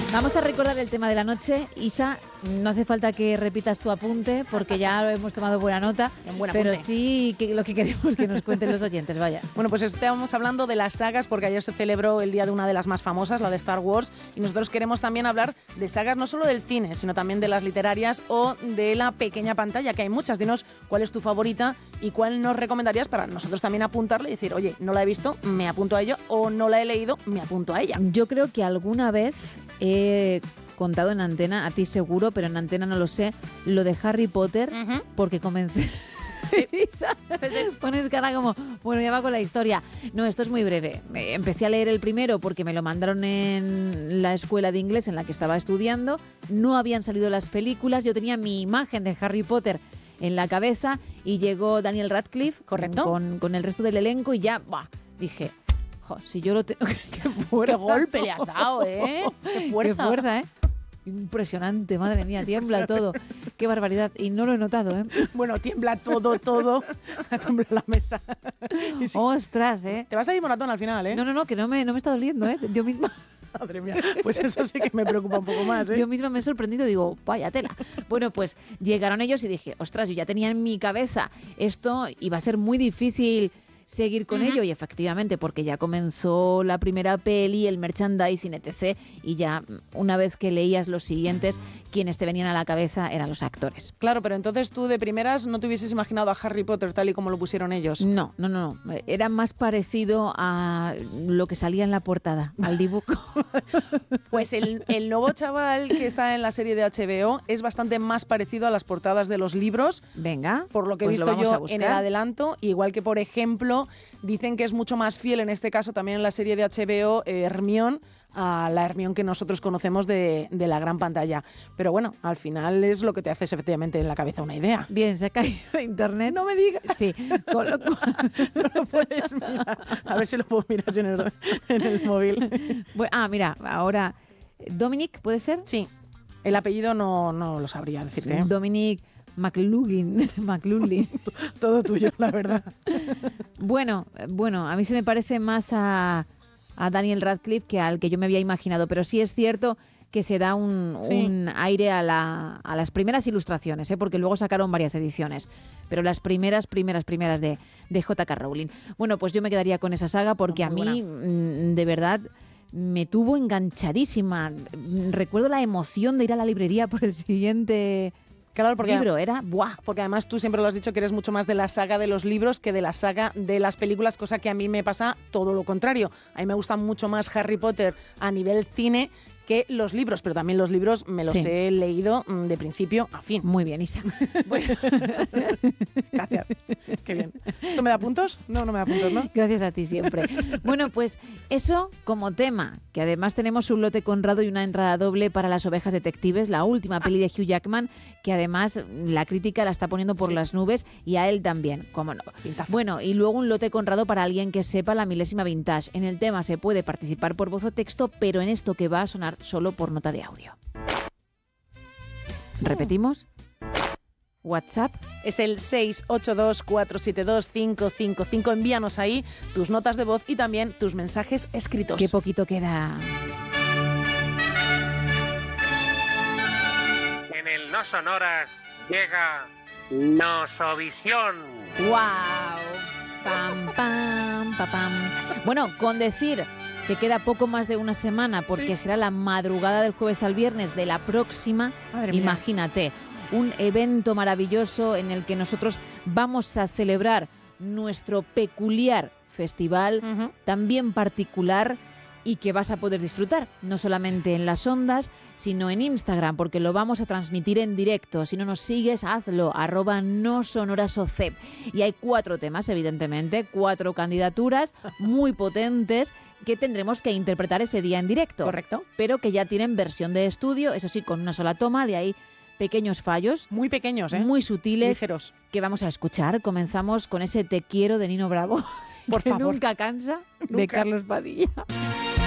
Vamos a recordar el tema de la noche. Isa, no hace falta que repitas tu apunte porque ya lo hemos tomado buena nota, pero sí que lo que queremos que nos cuenten los oyentes, vaya. Bueno, pues estamos hablando de las sagas porque ayer se celebró el día de una de las más famosas, la de Star Wars, y nosotros queremos también hablar de sagas no solo del cine, sino también de las literarias o de la pequeña pantalla, que hay muchas. Dinos cuál es tu favorita y cuál nos recomendarías para nosotros también apuntarle y decir, oye, no la he visto, me apunto a ello, o no la he leído, me apunto a ella. Yo creo que alguna vez he contado en antena, a ti seguro, pero en antena no lo sé, lo de Harry Potter, porque comencé... Sí. Sí. Pones cara como, bueno, ya va con la historia. No, esto es muy breve. Empecé a leer el primero porque me lo mandaron en la escuela de inglés en la que estaba estudiando. No habían salido las películas, yo tenía mi imagen de Harry Potter en la cabeza y llegó Daniel Radcliffe, correcto, con el resto del elenco y ya, dije... Si yo lo tengo... ¡Qué golpe le has dado, eh! ¡Qué fuerza! ¡Qué fuerza, eh! Impresionante, madre mía, tiembla todo. ¡Qué barbaridad! Y no lo he notado, ¿eh? Bueno, tiembla todo. Tiembla la mesa. Sí. ¡Ostras, eh! Te vas a ir moratón al final, ¿eh? No, que no me está doliendo, ¿eh? Yo misma... Madre mía, pues eso sí que me preocupa un poco más, ¿eh? Yo misma me he sorprendido, digo, vaya tela. Bueno, pues llegaron ellos y dije, ostras, yo ya tenía en mi cabeza esto, iba a ser muy difícil seguir con ello, y efectivamente, porque ya comenzó la primera peli, el merchandising, etc. Y ya una vez que leías los siguientes, quienes te venían a la cabeza eran los actores. Claro, pero entonces tú de primeras no te hubieses imaginado a Harry Potter tal y como lo pusieron ellos. No. Era más parecido a lo que salía en la portada, al dibujo. Pues el nuevo chaval que está en la serie de HBO es bastante más parecido a las portadas de los libros. Venga, por lo que he visto yo en el adelanto, igual que, por ejemplo, dicen que es mucho más fiel, en este caso también en la serie de HBO, Hermione, a la Hermione que nosotros conocemos de la gran pantalla. Pero bueno, al final es lo que te haces efectivamente en la cabeza una idea. Bien, se ha caído internet. No me digas. Sí, con lo cual... No lo puedes mirar. A ver si lo puedo mirar en el móvil. Bueno, mira, ahora... ¿Dominic puede ser? Sí. El apellido no lo sabría decirte, ¿eh? Dominic McLuhan. Todo tuyo, la verdad. Bueno, a mí se me parece más a Daniel Radcliffe que al que yo me había imaginado, pero sí es cierto que se da un aire a las primeras ilustraciones, porque luego sacaron varias ediciones, pero las primeras de J.K. Rowling. Bueno, pues yo me quedaría con esa saga porque a mí, de verdad, me tuvo enganchadísima. Recuerdo la emoción de ir a la librería por el siguiente... Claro, porque libro era porque además tú siempre lo has dicho que eres mucho más de la saga de los libros que de la saga de las películas, cosa que a mí me pasa todo lo contrario. A mí me gusta mucho más Harry Potter a nivel cine que los libros, pero también los libros me los he leído de principio a fin. Muy bien, Isa. Bueno. Gracias. Qué bien. ¿Esto me da puntos? No me da puntos, ¿no? Gracias a ti siempre. Bueno, pues eso como tema, que además tenemos un lote Conrado y una entrada doble para Las ovejas detectives, la última peli de Hugh Jackman, que además la crítica la está poniendo por las nubes y a él también, cómo no. Pintazo. Bueno, y luego un lote Conrado para alguien que sepa la milésima vintage. En el tema se puede participar por voz o texto, pero en esto que va a sonar solo por nota de audio. ¿Repetimos? WhatsApp es el 682472555. Envíanos ahí tus notas de voz y también tus mensajes escritos. Qué poquito queda. En el No Sonoras llega Nosovisión. ¡Wow! Pam, pam, pa, pam. Bueno, con decir que queda poco más de una semana porque será la madrugada del jueves al viernes de la próxima. Madre mía. Imagínate, un evento maravilloso en el que nosotros vamos a celebrar nuestro peculiar festival, también particular, y que vas a poder disfrutar, no solamente en las ondas, sino en Instagram, porque lo vamos a transmitir en directo. Si no nos sigues, hazlo, @nosonorasocep. Y hay 4 temas, evidentemente, 4 candidaturas muy potentes que tendremos que interpretar ese día en directo. Correcto. Pero que ya tienen versión de estudio, eso sí, con una sola toma, de ahí pequeños fallos. Muy pequeños, muy sutiles, ligeros, que vamos a escuchar. Comenzamos con ese Te quiero de Nino Bravo, por que favor. nunca cansa, de Carlos Padilla.